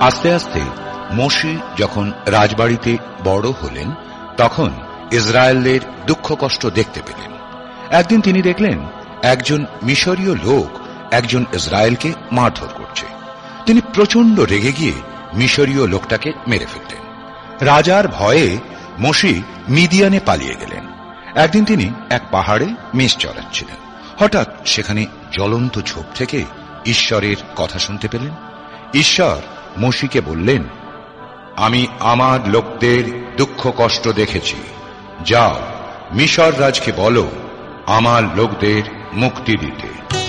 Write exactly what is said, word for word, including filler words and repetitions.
আস্তে আস্তে মোশি যখন রাজবাড়িতে বড় হলেন তখন ইসরায়েলদের দুঃখ কষ্ট দেখতে পেলেন। একদিন তিনি দেখলেন একজন মিশরীয় লোক একজন ইসরায়েলকে মারধর করছে। তিনি প্রচন্ড রেগে গিয়ে মিশরীয় লোকটাকে মেরে ফেললেন। রাজার ভয়ে মোশি মিদিয়ানে পালিয়ে গেলেন। একদিন তিনি এক পাহাড়ে মেষ চড়াচ্ছিলেন। হঠাৎ সেখানে জ্বলন্ত ঝোপ থেকে ঈশ্বরের কথা শুনতে পেলেন। ঈশ্বর মোশিকে বললেন, আমি আমার লোকদের দুঃখ কষ্ট দেখেছি, যাও মিশর রাজকে বলো আমার লোকদের মুক্তি দিতে।